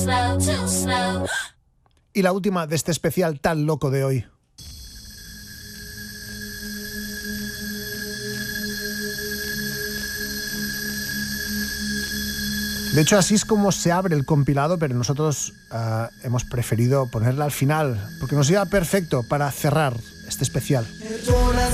Y la última de este especial tan loco de hoy. De hecho, así es como se abre el compilado, pero nosotros hemos preferido ponerla al final, porque nos iba perfecto para cerrar este especial.